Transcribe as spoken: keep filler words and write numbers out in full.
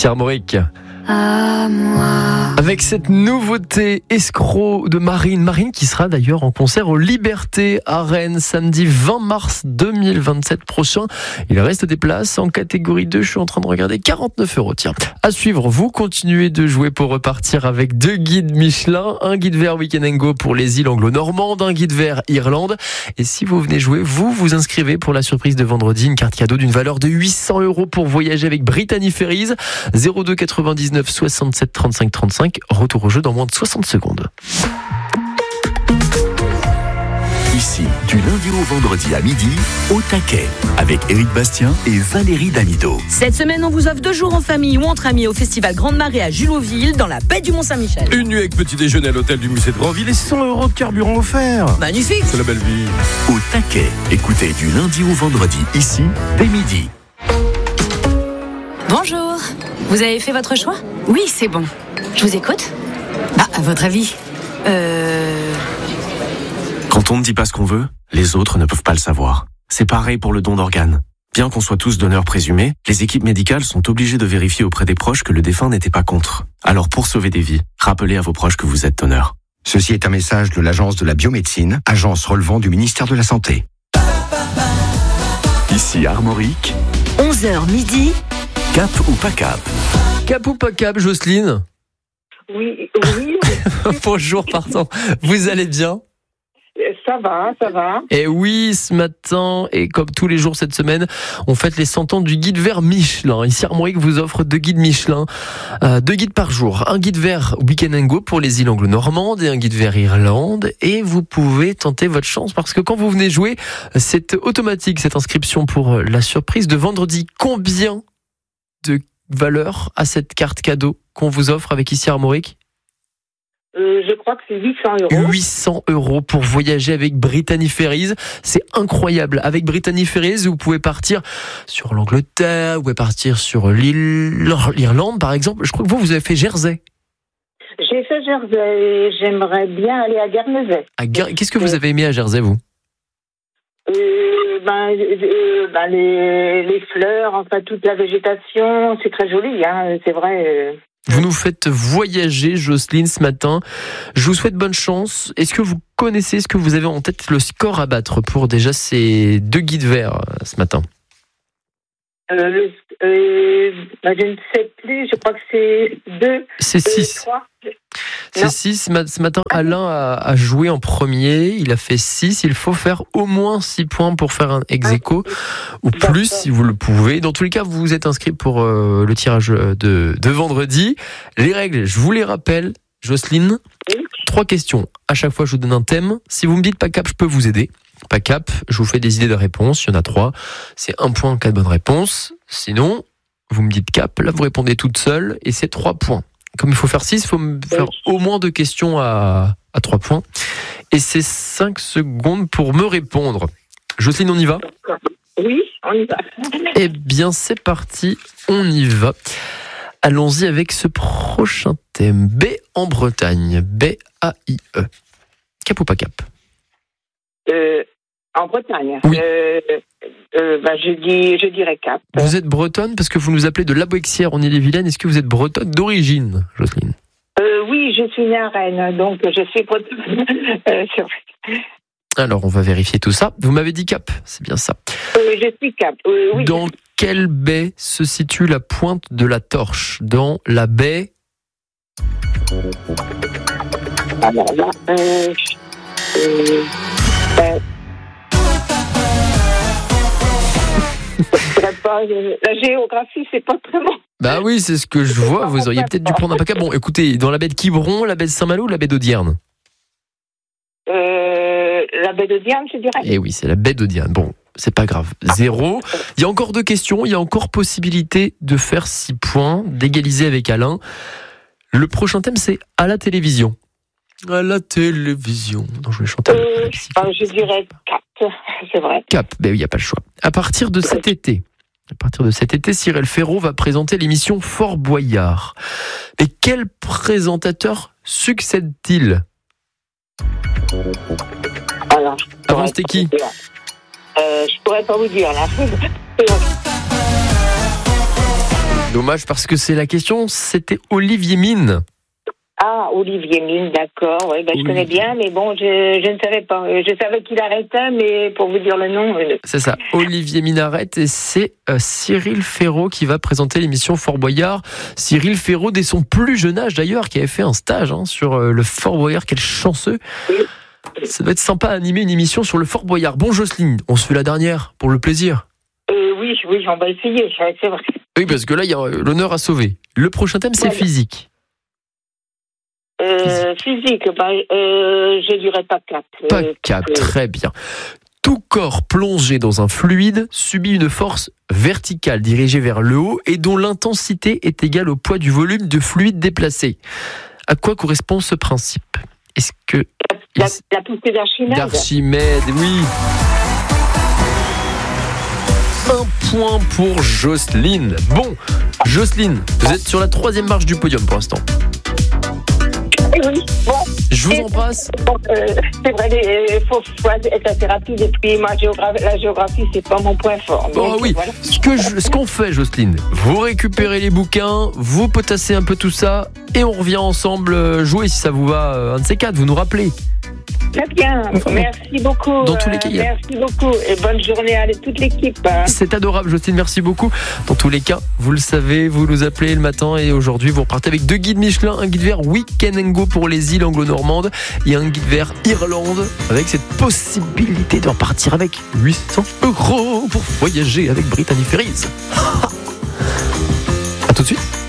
Ici Armorique. À moi. Avec cette nouveauté escroc de Marine. Marine qui sera d'ailleurs en concert au Liberté à Rennes samedi vingt mars deux mille vingt-sept prochain. Il reste des places en catégorie deux. Je suis en train de regarder quarante-neuf euros. Tiens, à suivre, vous continuez de jouer pour repartir avec deux guides Michelin, un guide vert Weekend and Go pour les îles anglo-normandes, un guide vert Irlande. Et si vous venez jouer, vous vous inscrivez pour la surprise de vendredi, une carte cadeau d'une valeur de huit cents euros pour voyager avec Brittany Ferries. zéro deux quatre-vingt-dix-neuf soixante-sept trente-cinq trente-cinq. Retour au jeu dans moins de soixante secondes. Ici, du lundi au vendredi à midi, au taquet, avec Éric Bastien et Valérie Damido. Cette semaine, on vous offre deux jours en famille ou entre amis au festival Grande Marée à Juloville, dans la baie du Mont-Saint-Michel. Une nuit avec petit déjeuner à l'hôtel du musée de Grandville et cent euros de carburant offert. Magnifique. C'est la belle vie. Au taquet, écoutez du lundi au vendredi, ici, dès midi. Bonjour. Vous avez fait votre choix ? Oui, c'est bon. Je vous écoute ? Ah, à votre avis ? Euh... Quand on ne dit pas ce qu'on veut, les autres ne peuvent pas le savoir. C'est pareil pour le don d'organes. Bien qu'on soit tous donneurs présumés, les équipes médicales sont obligées de vérifier auprès des proches que le défunt n'était pas contre. Alors pour sauver des vies, rappelez à vos proches que vous êtes donneur. Ceci est un message de l'Agence de la biomédecine, agence relevant du ministère de la Santé. Ici Armorique, onze heures midi. cap ou pas cap? Cap ou pas cap, Jocelyne? Oui, oui. Bonjour, pardon. Vous allez bien? Ça va, ça va. Et oui, ce matin, et comme tous les jours cette semaine, on fête les cent ans du guide vert Michelin. Ici, Armorique vous offre deux guides Michelin, euh, deux guides par jour. Un guide vert Weekend and Go pour les îles anglo-normandes et un guide vert Irlande. Et vous pouvez tenter votre chance parce que quand vous venez jouer, c'est automatique cette inscription pour la surprise de vendredi. Combien de valeur à cette carte cadeau qu'on vous offre avec ici Armorique? Euh, je crois que c'est huit cents euros. huit cents euros pour voyager avec Brittany Ferries. C'est incroyable. Avec Brittany Ferries, vous pouvez partir sur l'Angleterre, vous pouvez partir sur l'île, l'Irlande, par exemple. Je crois que vous, vous avez fait Jersey. J'ai fait Jersey et j'aimerais bien aller à Guernesey. À Guer... Qu'est-ce que vous avez aimé à Jersey, vous? Euh, ben, euh, ben les, les fleurs, enfin toute la végétation, c'est très joli, hein, c'est vrai. Euh... Vous nous faites voyager, Jocelyne, ce matin. Je vous souhaite bonne chance. Est-ce que vous connaissez, est-ce que vous avez en tête le score à battre pour déjà ces deux guides verts ce matin? euh, le, euh, ben, Je ne sais plus, je crois que c'est deux. C'est six. C'est six. Ce matin, Alain a, a joué en premier. Il a fait six. Il faut faire au moins six points pour faire un ex-aequo ou plus si vous le pouvez. Dans tous les cas, vous vous êtes inscrit pour euh, le tirage de, de vendredi. Les règles, je vous les rappelle. Jocelyne, trois questions. À chaque fois, je vous donne un thème. Si vous me dites pas cap, je peux vous aider. Pas cap, je vous fais des idées de réponse. Il y en a trois. C'est un point, quatre bonnes réponses. Sinon, vous me dites cap. Là, vous répondez toute seule et c'est trois points. Comme il faut faire six, il faut me faire au moins deux questions à, à trois points. Et c'est cinq secondes pour me répondre. Jocelyne, on y va? Oui, on y va. Eh bien, c'est parti, on y va. Allons-y avec ce prochain thème. B en Bretagne. B A I E. Cap ou pas cap? Euh, en Bretagne. Oui. Euh, euh, bah, je, dis, je dirais cap. Vous êtes bretonne parce que vous nous appelez de La Bouexière en Ille-et-Vilaine. Est-ce que vous êtes bretonne d'origine, Jocelyne? euh, Oui, je suis née à Rennes, donc je suis bretonne. euh, c'est vrai. Alors, on va vérifier tout ça. Vous m'avez dit cap, c'est bien ça. Euh, je suis cap, euh, oui. Dans quelle baie se situe la pointe de la Torche? Dans la baie... Alors là, euh, euh, euh, pas, la géographie, c'est pas vraiment... Bah oui, c'est ce que je vois. Vous auriez peut-être dû prendre un paquet. Bon, écoutez, dans la baie de Quiberon, la baie de Saint-Malo ou la baie d'Audierne? euh, La baie d'Audierne, je dirais. Eh oui, c'est la baie d'Audierne. Bon, c'est pas grave. Zéro. Il y a encore deux questions. Il y a encore possibilité de faire six points, d'égaliser avec Alain. Le prochain thème, c'est à la télévision. À la télévision. Non, je vais chanter. Euh, ben, je dirais cap, c'est vrai. Cap, ben oui, il n'y a pas le choix. À partir de cet été, à partir de cet été, Cyril Ferraud va présenter l'émission Fort Boyard. Et quel présentateur succède-t-il? Alors, avant, c'était qui? euh, Je pourrais pas vous dire, là. Dommage parce que c'est la question, c'était Olivier Mine. Ah, Olivier Mine, d'accord. Ouais, ben, je connais bien, mais bon, je, je ne savais pas. Je savais qu'il arrêtait, mais pour vous dire le nom... Euh... C'est ça, Olivier Mine arrête et c'est euh, Cyril Ferraud qui va présenter l'émission Fort Boyard. Cyril Ferraud, dès son plus jeune âge d'ailleurs, qui avait fait un stage hein, sur euh, le Fort Boyard. Quel chanceux. Oui. Ça doit être sympa d'animer une émission sur le Fort Boyard. Bon, Jocelyne, on se fait la dernière, pour le plaisir. Euh, oui, oui, on va essayer, c'est vrai. Oui, parce que là, il y a l'honneur à sauver. Le prochain thème, c'est voilà. Physique. Euh, physique, bah, euh, je dirais pas quatre. Pas quatre, euh, très bien. Tout corps plongé dans un fluide subit une force verticale dirigée vers le haut et dont l'intensité est égale au poids du volume de fluide déplacé. À quoi correspond ce principe ? Est-ce que... La, la, la poussée d'Archimède. D'Archimède, oui. Un point pour Jocelyne. Bon, Jocelyne, vous êtes sur la troisième marche du podium pour l'instant. Oui, bon. Je vous en passe. Bon, euh, c'est vrai, il faut, faut être assez rapide. Et puis, moi, géographie, la géographie, c'est pas mon point fort. Donc, oh oui, voilà. ce, que je, ce qu'on fait, Jocelyne, vous récupérez les bouquins, vous potassez un peu tout ça, et on revient ensemble jouer si ça vous va. Un de ces quatre, vous nous rappelez. Très bien, enfin, merci beaucoup. Dans tous les cas, euh, merci beaucoup et bonne journée à toute l'équipe. Hein. C'est adorable, Jocelyne, merci beaucoup. Dans tous les cas, vous le savez, vous nous appelez le matin et aujourd'hui, vous repartez avec deux guides Michelin, un guide vert Week-end and Go pour les îles anglo-normandes et un guide vert Irlande avec cette possibilité de repartir avec huit cents euros pour voyager avec Brittany Ferries. À tout de suite.